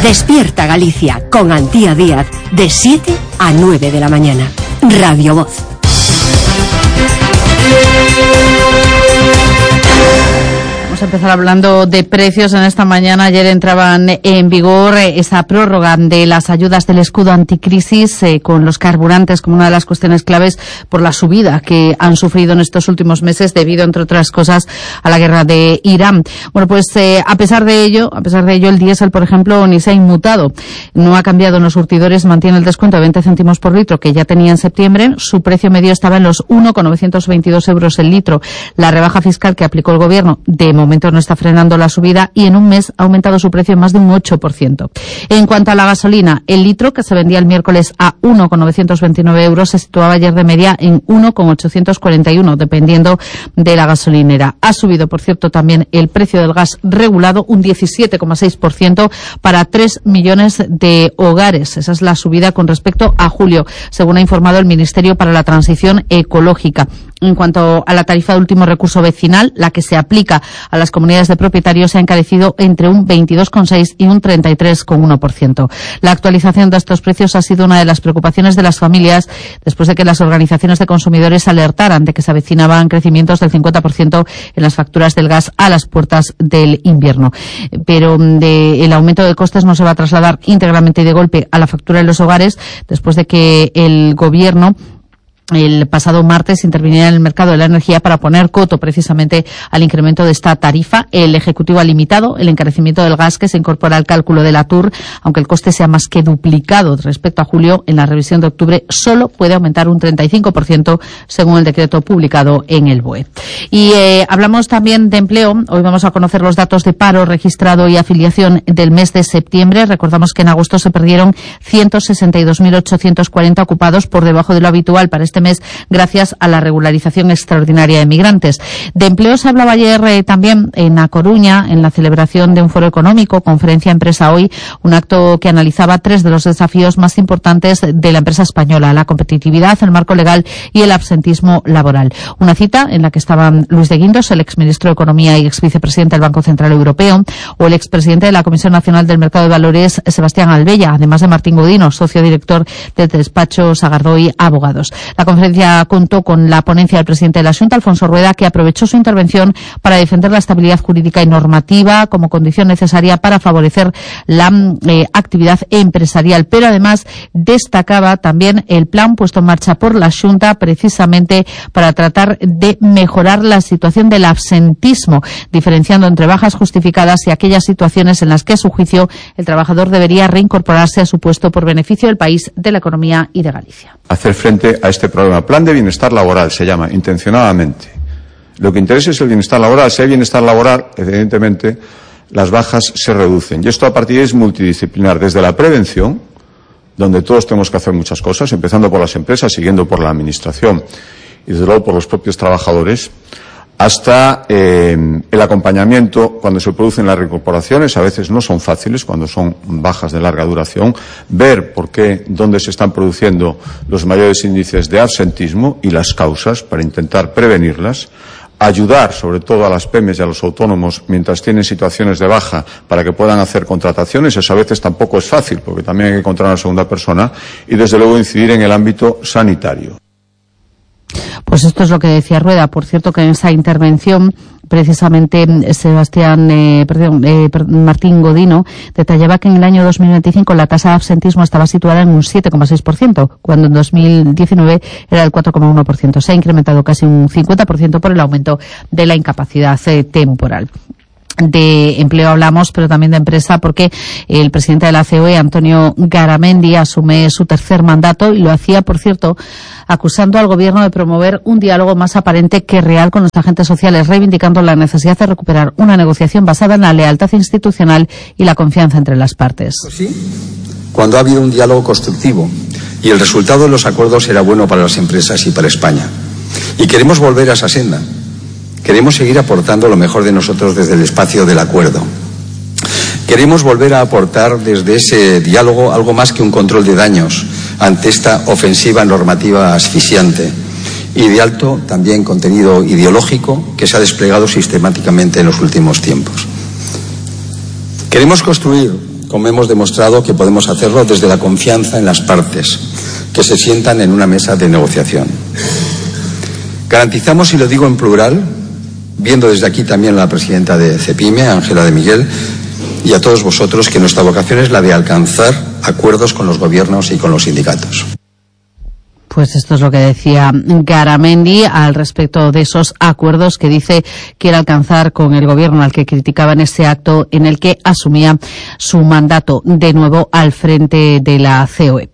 Despierta Galicia con Antía Díaz de 7 a 9 de la mañana. Radio Voz. Vamos a empezar hablando de precios en esta mañana. Ayer entraban en vigor esa prórroga de las ayudas del escudo anticrisis con los carburantes como una de las cuestiones claves por la subida que han sufrido en estos últimos meses debido, entre otras cosas, a la guerra de Irán. Bueno, pues a pesar de ello, el diésel, por ejemplo, ni se ha inmutado. No ha cambiado en los surtidores, mantiene el descuento de 20 céntimos por litro que ya tenía en septiembre. Su precio medio estaba en los 1,922 euros el litro. La rebaja fiscal que aplicó el gobierno de momento no está frenando la subida y en un mes ha aumentado su precio en más de un 8%. En cuanto a la gasolina, el litro que se vendía el miércoles a 1,929 euros se situaba ayer de media en 1,841, dependiendo de la gasolinera. Ha subido, por cierto, también el precio del gas regulado un 17,6% para 3 millones de hogares. Esa es la subida con respecto a julio, según ha informado el Ministerio para la Transición Ecológica. En cuanto a la tarifa de último recurso vecinal, la que se aplica a las comunidades de propietarios se ha encarecido entre un 22,6 y un 33,1%. La actualización de estos precios ha sido una de las preocupaciones de las familias después de que las organizaciones de consumidores alertaran de que se avecinaban crecimientos del 50% en las facturas del gas a las puertas del invierno. Pero el aumento de costes no se va a trasladar íntegramente y de golpe a la factura de los hogares después de que el Gobierno el pasado martes interviniera en el mercado de la energía para poner coto precisamente al incremento de esta tarifa. El Ejecutivo ha limitado el encarecimiento del gas que se incorpora al cálculo de la TUR, aunque el coste sea más que duplicado respecto a julio. En la revisión de octubre solo puede aumentar un 35% según el decreto publicado en el BOE. Y hablamos también de empleo. Hoy vamos a conocer los datos de paro registrado y afiliación del mes de septiembre. Recordamos que en agosto se perdieron 162.840 ocupados, por debajo de lo habitual para este mes, gracias a la regularización extraordinaria de migrantes. De empleo se hablaba ayer también en A Coruña, en la celebración de un foro económico, Conferencia Empresa Hoy, un acto que analizaba 3 de los desafíos más importantes de la empresa española: la competitividad, el marco legal y el absentismo laboral. Una cita en la que estaban Luis de Guindos, el exministro de Economía y exvicepresidente del Banco Central Europeo, o el expresidente de la Comisión Nacional del Mercado de Valores, Sebastián Albella, además de Martín Godino, socio director del despacho Sagardoy Abogados. La conferencia contó con la ponencia del presidente de la Xunta, Alfonso Rueda, que aprovechó su intervención para defender la estabilidad jurídica y normativa como condición necesaria para favorecer la actividad empresarial. Pero además destacaba también el plan puesto en marcha por la Xunta precisamente para tratar de mejorar la situación del absentismo, diferenciando entre bajas justificadas y aquellas situaciones en las que, a su juicio, el trabajador debería reincorporarse a su puesto por beneficio del país, de la economía y de Galicia. Hacer frente a este problema. Plan de bienestar laboral se llama, intencionadamente. Lo que interesa es el bienestar laboral. Si hay bienestar laboral, evidentemente, las bajas se reducen. Y esto a partir de ahí es multidisciplinar, desde la prevención, donde todos tenemos que hacer muchas cosas, empezando por las empresas, siguiendo por la administración y desde luego por los propios trabajadores, hasta el acompañamiento cuando se producen las reincorporaciones. A veces no son fáciles, cuando son bajas de larga duración, ver por qué, dónde se están produciendo los mayores índices de absentismo y las causas para intentar prevenirlas, ayudar sobre todo a las pymes y a los autónomos mientras tienen situaciones de baja para que puedan hacer contrataciones. Eso a veces tampoco es fácil porque también hay que encontrar una segunda persona, y desde luego incidir en el ámbito sanitario. Pues esto es lo que decía Rueda. Por cierto, que en esa intervención precisamente Martín Godino detallaba que en el año 2025 la tasa de absentismo estaba situada en un 7,6%, cuando en 2019 era el 4,1%. Se ha incrementado casi un 50% por el aumento de la incapacidad temporal. De empleo hablamos, pero también de empresa, porque el presidente de la COE, Antonio Garamendi, asume su tercer mandato y lo hacía, por cierto, acusando al Gobierno de promover un diálogo más aparente que real con los agentes sociales, reivindicando la necesidad de recuperar una negociación basada en la lealtad institucional y la confianza entre las partes. Sí, cuando ha habido un diálogo constructivo y el resultado de los acuerdos era bueno para las empresas y para España. Y queremos volver a esa senda. Queremos seguir aportando lo mejor de nosotros desde el espacio del acuerdo. Queremos volver a aportar desde ese diálogo algo más que un control de daños ante esta ofensiva normativa asfixiante y de alto también contenido ideológico que se ha desplegado sistemáticamente en los últimos tiempos. Queremos construir como hemos demostrado que podemos hacerlo desde la confianza en las partes que se sientan en una mesa de negociación. Garantizamos, y lo digo en plural, viendo desde aquí también a la presidenta de CEPIME, Ángela de Miguel, y a todos vosotros, que nuestra vocación es la de alcanzar acuerdos con los gobiernos y con los sindicatos. Pues esto es lo que decía Garamendi al respecto de esos acuerdos que dice quiere alcanzar con el gobierno, al que criticaba en ese acto en el que asumía su mandato de nuevo al frente de la COE.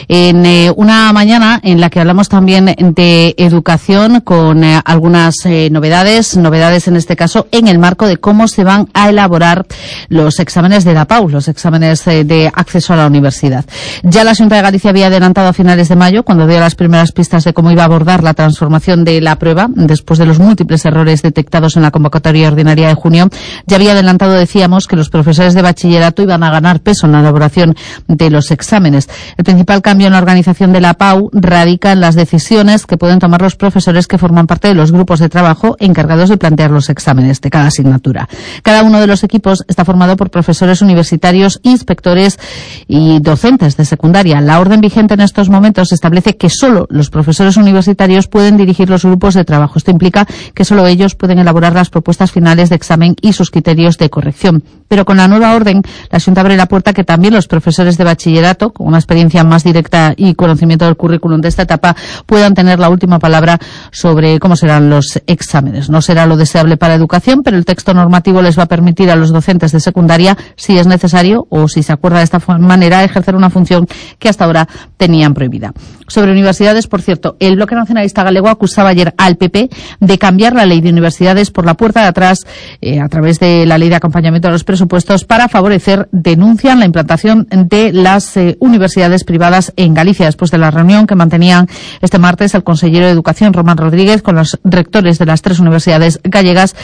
En una mañana en la que hablamos también de educación con algunas novedades en este caso en el marco de cómo se van a elaborar los exámenes de la PAU, los exámenes de acceso a la universidad. Ya la Xunta de Galicia había adelantado a finales de mayo, cuando dio las primeras pistas de cómo iba a abordar la transformación de la prueba, después de los múltiples errores detectados en la convocatoria ordinaria de junio, ya había adelantado, decíamos, que los profesores de bachillerato iban a ganar peso en la elaboración de los exámenes. El principal cambio en la organización de la PAU radica en las decisiones que pueden tomar los profesores que forman parte de los grupos de trabajo encargados de plantear los exámenes de cada asignatura. Cada uno de los equipos está formado por profesores universitarios, inspectores y docentes de secundaria. La orden vigente en estos momentos establece que solo los profesores universitarios pueden dirigir los grupos de trabajo. Esto implica que solo ellos pueden elaborar las propuestas finales de examen y sus criterios de corrección. Pero con la nueva orden, la Xunta abre la puerta a que también los profesores de bachillerato, con una experiencia más directa y conocimiento del currículum de esta etapa, puedan tener la última palabra sobre cómo serán los exámenes. No será lo deseable para educación, pero el texto normativo les va a permitir a los docentes de secundaria, si es necesario o si se acuerda de esta manera, ejercer una función que hasta ahora tenían prohibida. Sobre universidades, por cierto, el Bloque Nacionalista Galego acusaba ayer al PP de cambiar la ley de universidades por la puerta de atrás a través de la ley de acompañamiento de los presupuestos para favorecer, denuncian, la implantación de las universidades privadas en Galicia, después de la reunión que mantenían este martes el consejero de Educación, Román Rodríguez, con los rectores de las 3 universidades gallegas.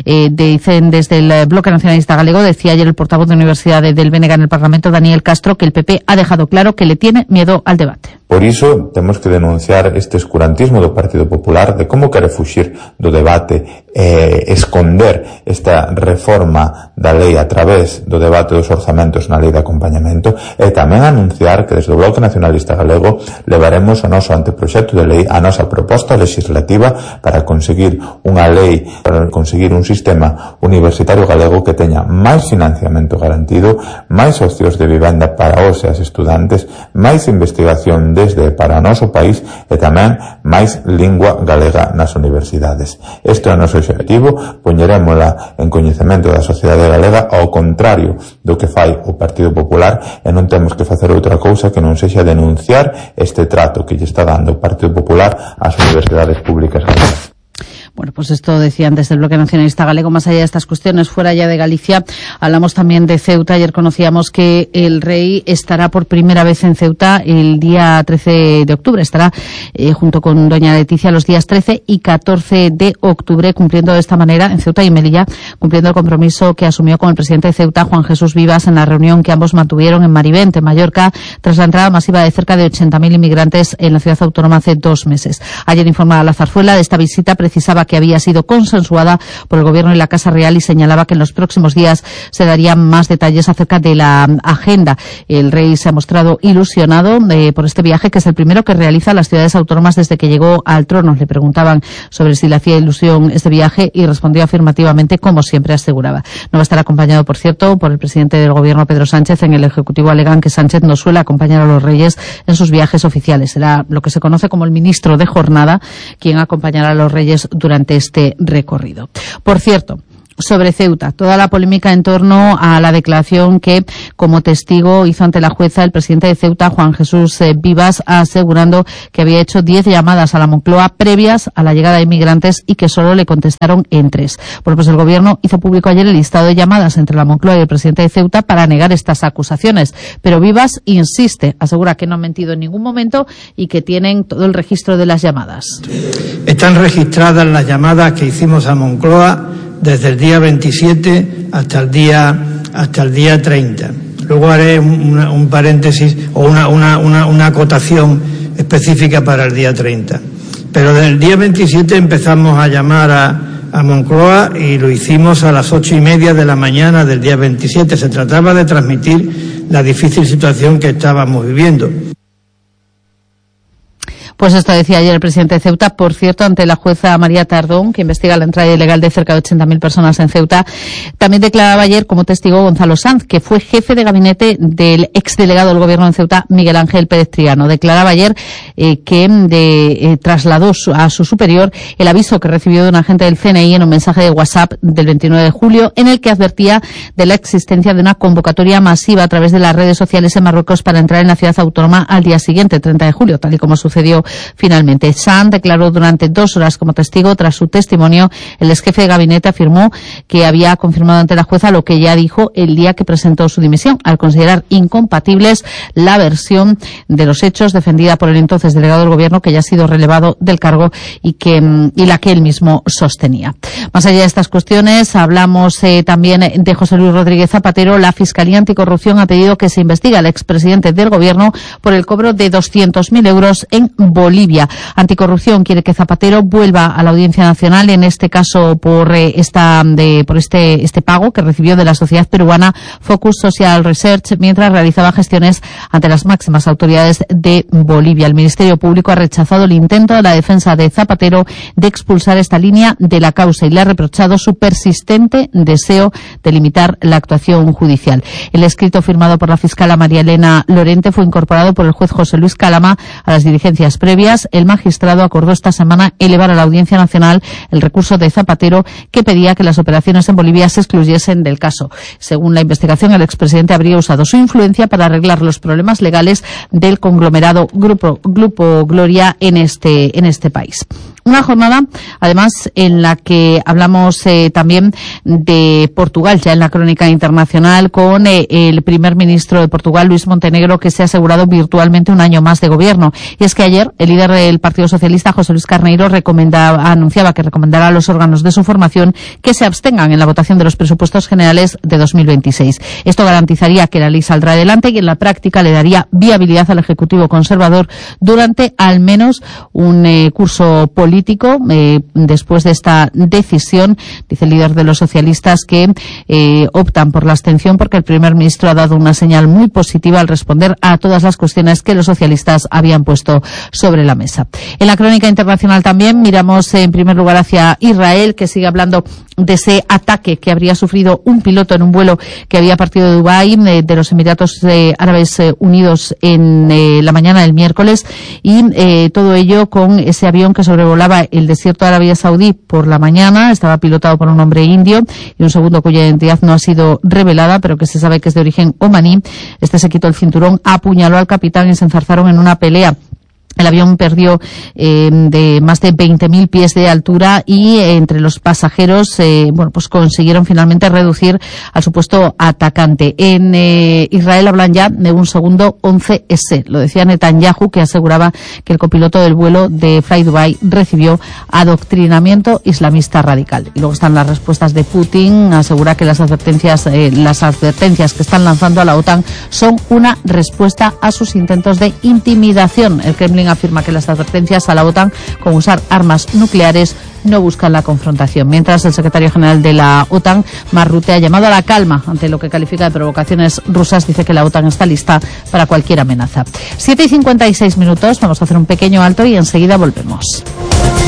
Dicen desde el Bloque Nacionalista Galego, decía ayer el portavoz de Universidad del BNG en el Parlamento, Daniel Castro, que el PP ha dejado claro que le tiene miedo al debate. Por iso, temos que denunciar este escurantismo do Partido Popular de como quere fuxir do debate e esconder esta reforma da lei a través do debate dos orzamentos na lei de acompañamento, e tamén anunciar que desde o Bloque Nacionalista Galego levaremos o noso anteproxecto de lei, a nosa proposta legislativa para conseguir unha lei, para conseguir un sistema universitario galego que teña máis financiamento garantido, máis opcións de vivenda para os e as estudantes, máis investigación desde para o noso país e tamén máis lingua galega nas universidades. Este é o noso objetivo, poñerémola en coñecemento da sociedade galega, ao contrario do que fai o Partido Popular, e non temos que facer outra cousa que non sexa denunciar este trato que lle está dando o Partido Popular ás universidades públicas galegas. Bueno, pues esto decían desde el Bloque Nacionalista Galego. Más allá de estas cuestiones, fuera ya de Galicia, hablamos también de Ceuta. Ayer conocíamos que el rey estará por primera vez en Ceuta el día 13 de octubre. Estará junto con doña Leticia los días 13 y 14 de octubre, cumpliendo de esta manera, en Ceuta y Melilla, cumpliendo el compromiso que asumió con el presidente de Ceuta, Juan Jesús Vivas, en la reunión que ambos mantuvieron en Marivent, en Mallorca, tras la entrada masiva de cerca de 80.000 inmigrantes en la ciudad autónoma hace 2 meses. Ayer informaba la Zarzuela de esta visita, precisaba que había sido consensuada por el Gobierno y la Casa Real, y señalaba que en los próximos días se darían más detalles acerca de la agenda. El rey se ha mostrado ilusionado por este viaje, que es el primero que realiza a las ciudades autónomas desde que llegó al trono. Le preguntaban sobre si le hacía ilusión este viaje y respondió afirmativamente, como siempre aseguraba. No va a estar acompañado, por cierto, por el presidente del Gobierno, Pedro Sánchez. En el Ejecutivo alegan que Sánchez no suele acompañar a los reyes en sus viajes oficiales. Será lo que se conoce como el ministro de jornada quien acompañará a los reyes durante este recorrido. Por cierto, sobre Ceuta, toda la polémica en torno a la declaración que, como testigo, hizo ante la jueza el presidente de Ceuta, Juan Jesús Vivas, asegurando que había hecho 10 llamadas a la Moncloa previas a la llegada de inmigrantes y que solo le contestaron en 3. Bueno, pues el Gobierno hizo público ayer el listado de llamadas entre la Moncloa y el presidente de Ceuta para negar estas acusaciones. Pero Vivas insiste, asegura que no han mentido en ningún momento y que tienen todo el registro de las llamadas. Están registradas las llamadas que hicimos a Moncloa desde el día 27 hasta el día 30. Luego haré un paréntesis o una acotación específica para el día 30. Pero desde el día 27 empezamos a llamar a Moncloa y lo hicimos a las 8:30 de la mañana del día 27. Se trataba de transmitir la difícil situación que estábamos viviendo. Pues esto decía ayer el presidente de Ceuta, por cierto, ante la jueza María Tardón, que investiga la entrada ilegal de cerca de 80.000 personas en Ceuta. También declaraba ayer como testigo Gonzalo Sanz, que fue jefe de gabinete del exdelegado del gobierno en Ceuta, Miguel Ángel Pérez Triano. Declaraba ayer que trasladó a su superior el aviso que recibió de un agente del CNI en un mensaje de WhatsApp del 29 de julio, en el que advertía de la existencia de una convocatoria masiva a través de las redes sociales en Marruecos para entrar en la ciudad autónoma al día siguiente, 30 de julio, tal y como sucedió finalmente. Sanz declaró durante 2 horas como testigo. Tras su testimonio, el exjefe de gabinete afirmó que había confirmado ante la jueza lo que ya dijo el día que presentó su dimisión, al considerar incompatibles la versión de los hechos defendida por el entonces delegado del gobierno, que ya ha sido relevado del cargo y la que él mismo sostenía. Más allá de estas cuestiones, hablamos también de José Luis Rodríguez Zapatero. La Fiscalía Anticorrupción ha pedido que se investigue al expresidente del gobierno por el cobro de 200.000 euros en Bolivia. Anticorrupción quiere que Zapatero vuelva a la Audiencia Nacional, en este caso por este pago que recibió de la sociedad peruana Focus Social Research mientras realizaba gestiones ante las máximas autoridades de Bolivia. El Ministerio Público ha rechazado el intento de la defensa de Zapatero de expulsar esta línea de la causa y le ha reprochado su persistente deseo de limitar la actuación judicial. El escrito firmado por la fiscala María Elena Lorente fue incorporado por el juez José Luis Calama a las diligencias previas. El magistrado acordó esta semana elevar a la Audiencia Nacional el recurso de Zapatero que pedía que las operaciones en Bolivia se excluyesen del caso. Según la investigación, el expresidente habría usado su influencia para arreglar los problemas legales del conglomerado Grupo Gloria en este país. Una jornada, además, en la que hablamos también de Portugal, ya en la crónica internacional, con el primer ministro de Portugal, Luís Montenegro, que se ha asegurado virtualmente un año más de gobierno. Y es que ayer el líder del Partido Socialista, José Luis Carneiro, anunciaba que recomendará a los órganos de su formación que se abstengan en la votación de los presupuestos generales de 2026. Esto garantizaría que la ley saldrá adelante y en la práctica le daría viabilidad al Ejecutivo conservador durante al menos un curso político. Después de esta decisión, dice el líder de los socialistas que optan por la abstención porque el primer ministro ha dado una señal muy positiva al responder a todas las cuestiones que los socialistas habían puesto sobre la mesa. En la crónica internacional también miramos en primer lugar hacia Israel, que sigue hablando de ese ataque que habría sufrido un piloto en un vuelo que había partido de Dubái, de los Emiratos Árabes Unidos, en la mañana del miércoles, y todo ello con ese avión que sobrevolaba el desierto de Arabia Saudí por la mañana. Estaba pilotado por un hombre indio y un segundo cuya identidad no ha sido revelada, pero que se sabe que es de origen omaní. Este se quitó el cinturón, apuñaló al capitán y se enzarzaron en una pelea. El avión perdió de más de 20.000 pies de altura y entre los pasajeros, pues consiguieron finalmente reducir al supuesto atacante. En Israel hablan ya de un segundo 11S. Lo decía Netanyahu, que aseguraba que el copiloto del vuelo de Fly Dubai recibió adoctrinamiento islamista radical. Y luego están las respuestas de Putin. Asegura que las advertencias que están lanzando a la OTAN son una respuesta a sus intentos de intimidación. El Kremlin afirma que las advertencias a la OTAN con usar armas nucleares no buscan la confrontación. Mientras, el secretario general de la OTAN, Mark Rutte, ha llamado a la calma ante lo que califica de provocaciones rusas. Dice que la OTAN está lista para cualquier amenaza. 7:56 minutos. Vamos a hacer un pequeño alto y enseguida volvemos.